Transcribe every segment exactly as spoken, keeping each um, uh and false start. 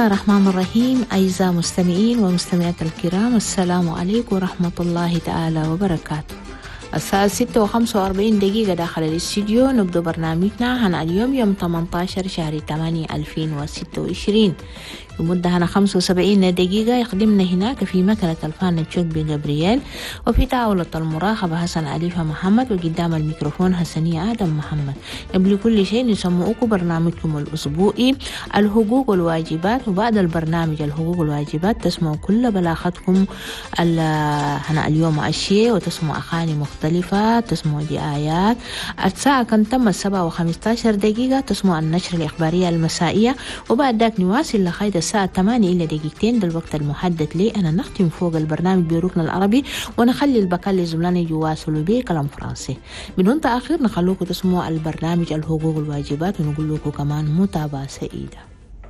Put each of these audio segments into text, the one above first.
الرحمن الرحيم. أعزائي مستمعين ومستمعات الكرام، السلام عليكم ورحمة الله تعالى وبركاته. الساعة ستة وخمسة وأربعين دقيقة داخل الاستديو. نبدأ برنامجنا عن اليوم يوم ثمانية عشر شهر ثمانية ألفين وستة وعشرين. بمدة هنا خمسة وسبعين دقيقة يقدمنا هناك في مكنة الفن تشوك بجبريل، وفي طاولة المراقبة حسن عليفة محمد، وقدام الميكروفون حسنية آدم محمد. قبل كل شيء نسمعكم برنامجكم الأسبوعي الحقوق والواجبات، وبعد البرنامج الحقوق والواجبات تسمعوا كل بلاغتكم هنا اليوم أشياء، وتسمعوا أغاني مختلفة، تسمعوا دعايات. الساعة كان تم السبعة وخمسة عشر دقيقة تسمعوا النشر الإخبارية المسائية، وبعد ذاك نواصل لغاية الساعة ثمانية إلى دقيقتين، ده الوقت المحدد لي أنا نختم فوق البرنامج بركن العربي، ونخلي البقال لزملاني يواصلوا به كلام فرنسي. بدون تأخير نخلوكم تسمعوا البرنامج الحقوق والواجبات، ونقول لكم كمان متابعة سعيدة.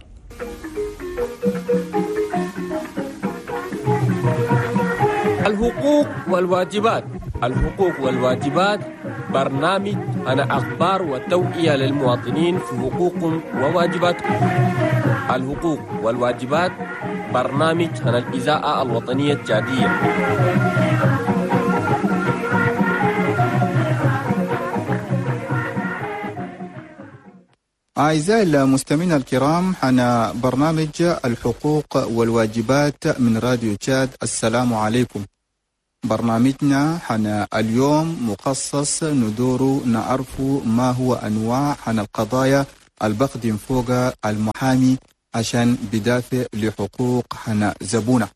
الحقوق والواجبات. الحقوق والواجبات برنامج عن أخبار والتوعية للمواطنين في حقوقهم وواجباتهم. الحقوق والواجبات برنامج عن الإذاعة الوطنية الجادية. أعزائي المستمعين الكرام، حنا برنامج الحقوق والواجبات من راديو تشاد. السلام عليكم. برنامجنا حنا اليوم مخصص ندور نعرف ما هو أنواع حنا القضايا البقدم فوق المحامي عشان بدافع لحقوق حنا زبونة.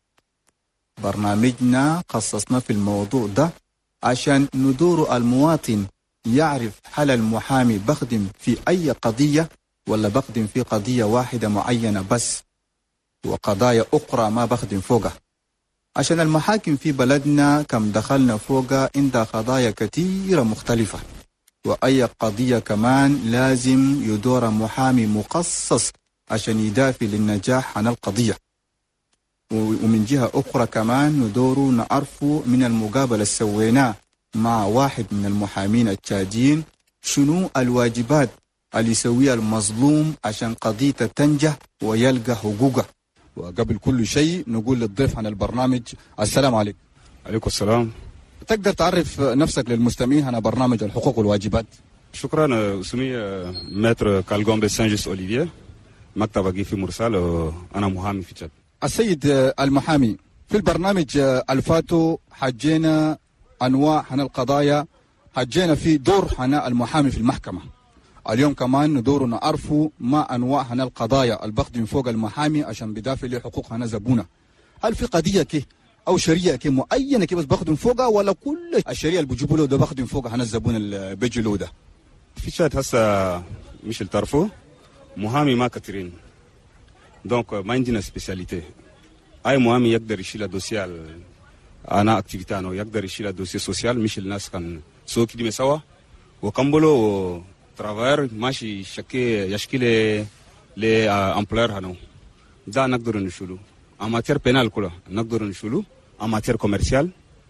برنامجنا خصصنا في الموضوع ده عشان ندور المواطن يعرف هل المحامي بخدم في أي قضية ولا بخدم في قضية واحدة معينة بس، وقضايا أخرى ما بخدم فوقها. عشان المحاكم في بلدنا كم دخلنا فوقها عندها قضايا كثيرة مختلفة، وأي قضية كمان لازم يدور محامي مخصص عشان يدافع للنجاح عن القضية. ومن جهة أخرى كمان ندور نعرف من المقابلة السويناه مع واحد من المحامين التشاديين شنو الواجبات اللي يسويها المظلوم عشان قضيته تنجح ويلقى حقوقه. وقبل كل شيء نقول للضيف عن البرنامج السلام عليكم. عليكم السلام. تقدر تعرف نفسك للمستمعين عن برنامج الحقوق والواجبات؟ شكرا. اسمي ماتر كالغومبي سانجيس أوليفيا، مكتب في مرسال، أنا محامي في تشاد. السيد المحامي، في البرنامج الفاتو حجينا أنواع عن القضايا، حجينا في دور حنا المحامي في المحكمة. اليوم كمان ندور نعرف ما أنواع عن القضايا البخدم فوق المحامي عشان بدافع لحقوق حنا زبونة. هل في قضية كي أو شريعة كي معينة كي بس بخدم فوقها، ولا كل الشريعة اللي بيجيبوا له ده بخدم فوقها حنا الزبون اللي بيجي له ده؟ في تشاد هسه مش التعرفوا محامي ما كثيرين، دونك ما عندنا سبيسياليتي. أي محامي يقدر يشيل الدوسيال أنا أكتيفيتي أنا يقدر يشيل الدوسي سوسيال، مش الناس كان سو كده مسوا وكمبلو ترافير ماشي شكي يشكي ل لأمبلير هنو ده نقدر نشيله. أماتير بينال كله نقدر نشيله، أماتير كوميرسيال،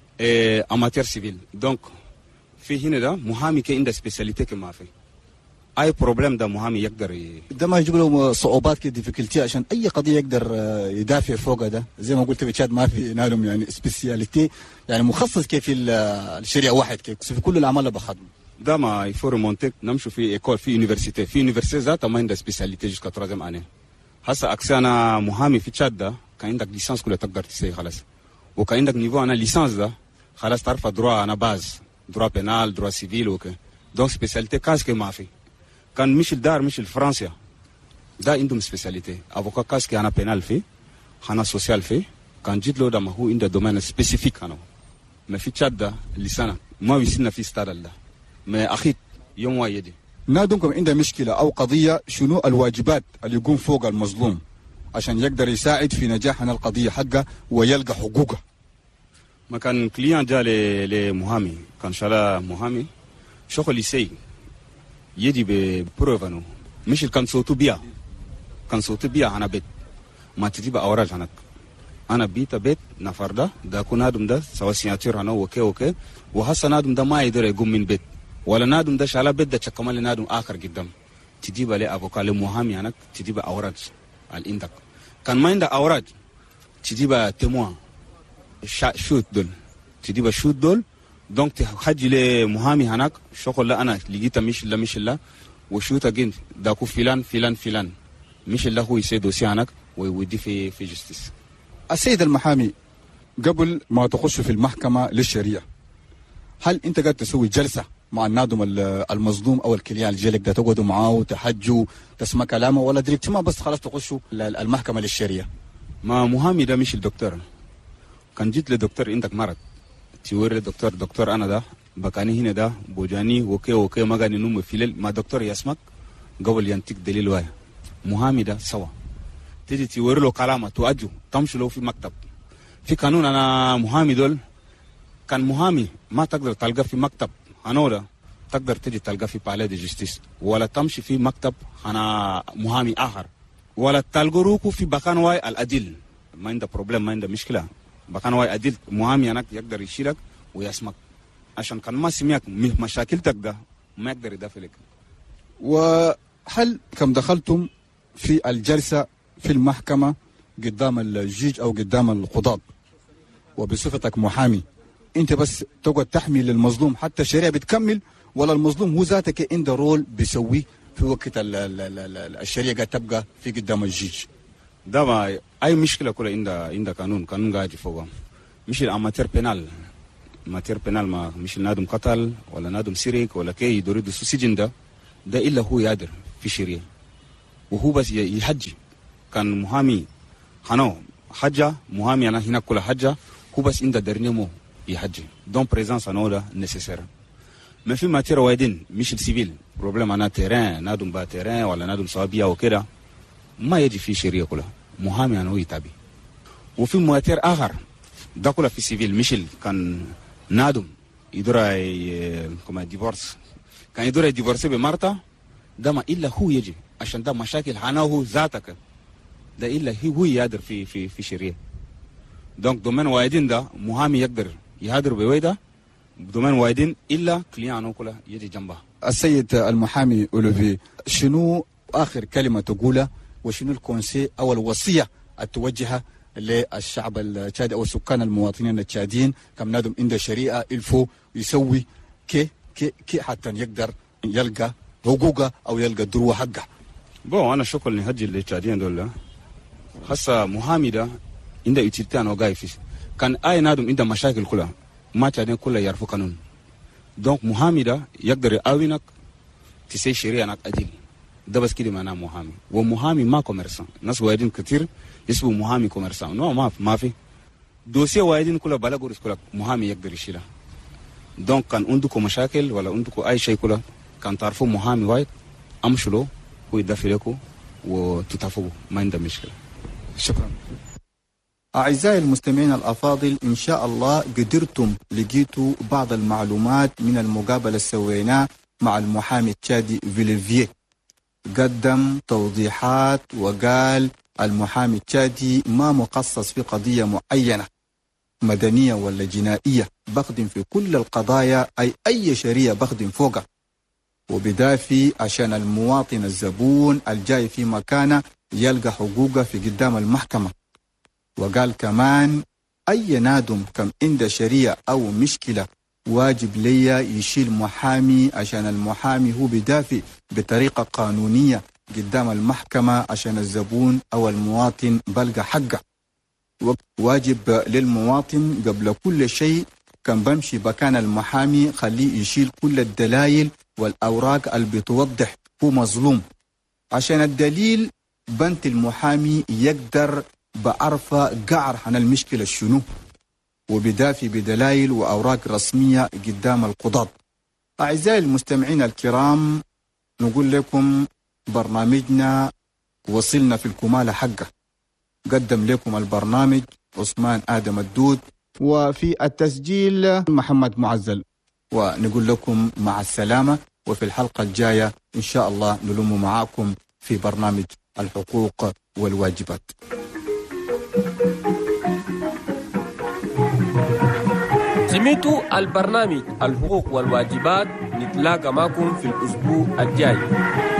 أماتير سيفيل. دونك في هنا ده محامي كي عنده سبيسياليتي كما في أي بروبلم ده محامي يقدر ي... ده ما يجيب له صعوبات كده ديفيكولتي عشان أي قضية يقدر يدافع فوقها. ده زي ما قلت بتشاد ما في نالهم يعني سبيسياليتي، يعني مخصص كيف في الشريعة واحد كيف في كل الأعمال بخدم. ده ما يفور مونتك نمشي في إيكول في يونيفرسيتي في يونيفرسيتي ذات ما عنده سبيسياليتي جسكا ترازم أنا هسا أكسي أنا محامي في تشاد ده كان عندك ليسانس كله تقدر تسوي خلاص، وكان عندك نيفو أنا ليسانس ده خلاص تعرف دروا أنا باز دروا بينال دروا سيفيل وكذا. دونك سبيسياليتي كاس كي ما في كان مش الدار مش الفرنسيا ده عندهم سبيسياليتي. افوكا كاسكي انا بينال في انا سوسيال في كان جيت له ده ما هو عنده دومين سبيسيفيك انا ما في تشاد ده لسانه ما ويسنا في ستاد ده ما اخيت يوم وايدي. نادمكم عنده مشكله او قضيه، شنو الواجبات اللي يقوم فوق المظلوم عشان يقدر يساعد في نجاح القضيه حقه ويلقى حقوقه؟ ما كان كليان جاء لمحامي كان شالا محامي شغل يسي يدي ببروفانو مش كان صوتو بيا كان صوتو بيا أنا بيت ما تجيب أوراق هناك أنا بيت بيت نفردا ده كون نادم ده سوا سياتير هنا وكي وكي وهسا نادم ده ما يقدر يقوم من بيت ولا نادم ده شالا بيت ده شكمل نادم آخر قدام تجيب عليه أفوكا لمحامي هناك تجيب أوراق الإندك كان ما عنده أوراق تجيبها تموها شوت دول تجيبها شوت دول دونك تحجي لمحامي هناك شغل لا أنا لقيتها مش لا مش لا وشوت أجين داكو فلان فلان فلان مش اللي هو يسيد دوسي هناك ويودي في في جستيس. السيد المحامي قبل ما تخش في المحكمة للشريعة هل أنت قاعد تسوي جلسة مع النادم المظلوم أو الكليان الجيلك ده تقعدوا معاه وتحجوا تسمع كلامه ولا دريكت ما بس خلاص تخشوا المحكمة للشريعة؟ ما محامي ده مش الدكتور. كان جيت لدكتور عندك مرض توري الدكتور دكتور أنا ده بكاني هنا ده بوجاني وكي وكي ما قاني نوم في الليل ما دكتور يسمك قبل ينتك دليل واحد. محامي ده سوا تيجي توري له كلامه تواجه تمشي له في مكتب. في قانون أنا محامي دول كان محامي ما تقدر تلقى في مكتب أنا تقدر تيجي تلقى في بالي دي جستيس ولا تمشي في مكتب أنا محامي آخر ولا تلقروكو في بكان واي الأديل ما عنده بروبلم ما عنده مشكلة بكان واي أديل محامي أنك يقدر يشيلك ويسمك عشان كان ما سمعك مشاكلتك ده ما يقدر يدافع لك. وهل كم دخلتم في الجلسة في المحكمة قدام الجيج أو قدام القضاة وبصفتك محامي أنت بس تقعد تحمي للمظلوم حتى الشريعة بتكمل ولا المظلوم هو ذاتك عنده رول بيسويه في وقت الشريعة قاعد تبقى في قدام الجيج؟ ده ما أي مشكلة كلها عند عند قانون قانون قاعد فوقه مش الأماتير بينال أماتير بينال ما مش نادم قتل ولا نادم سرق ولا كي يريد السجن ده ده إلا هو يقدر في الشريعة وهو بس يحجي كان محامي هنو حجة محامي أنا هنا كل حجة هو بس عنده درنيمو يحجي دون بريزانس أنا ولا نسيسير ما في ماتير وايدين مش السيفيل بروبلم أنا تيران نادم با تيران ولا نادم صابية وكده ما يجي في شريعة كلها محامي أنا هو يتابي وفي ماتير آخر ده كله في سيفيل مشل كان نادم يدور كما ديفورس كان يدور ديفورسي بمرته ده ما إلا هو يجي عشان ده مشاكل أنا هو ذاتك ده إلا هو يقدر في في في شريعة دونك دومين وايدين ده محامي يقدر يهادر بويدا دومين وايدين إلا كليانو كله يجي جنبه. السيد المحامي أولوفي شنو آخر كلمة تقولها وشنو الكونسي أو الوصية التوجهها للشعب التشادي أو السكان المواطنين التشاديين كم نادم عنده شريعة إلفو يسوي كي كي كي حتى يقدر يلقى حقوقه أو يلقى الدروة حقه؟ بو أنا شكرا لهجي التشاديين دول خاصة محامي ده عنده يتيتان وقاي فيش كان أي نادم عنده مشاكل كلها ما تشادين كلها يعرفوا قانون دونك محامي ده يقدر يعاونك تسي شريعة نك أديل ده بس كده معناه محامي ومحامي ما كوميرسان ناس وايدين كتير يسموا محامي كوميرسان نو ما ما في دوسيه وايدين كلها بلاغورس كلها محامي يقدر يشيلها دونك كان عندكم مشاكل ولا عندكم أي شيء كلها كان تعرفوا محامي وايد أمشلو هو يدافع لكم وتتفقوا ما عنده مشكلة. شكرا. أعزائي المستمعين الأفاضل إن شاء الله قدرتم لقيتوا بعض المعلومات من المقابلة سويناه مع المحامي التشادي فيليفيه. قدم توضيحات وقال المحامي التشادي ما مخصص في قضية معينة مدنية ولا جنائية بخدم في كل القضايا أي أي شريعة بخدم فوقها وبدافي عشان المواطن الزبون الجاي في مكانه يلقى حقوقه في قدام المحكمة. وقال كمان أي نادم كم عنده شريعة أو مشكلة واجب ليا يشيل محامي عشان المحامي هو بدافع بطريقة قانونية قدام المحكمة عشان الزبون أو المواطن بلقى حقه. واجب للمواطن قبل كل شيء كان بمشي بكان المحامي خليه يشيل كل الدلائل والأوراق اللي بتوضح هو مظلوم عشان الدليل بنت المحامي يقدر بعرفة قعر عن المشكلة شنو وبدافي بدلائل وأوراق رسمية قدام القضاة. أعزائي المستمعين الكرام نقول لكم برنامجنا وصلنا في الكمالة حقه. قدم لكم البرنامج عثمان آدم الدود وفي التسجيل محمد معزل ونقول لكم مع السلامة وفي الحلقة الجاية إن شاء الله نلم معاكم في برنامج الحقوق والواجبات. سمعتوا البرنامج الحقوق والواجبات نتلاقى معكم في الأسبوع الجاي.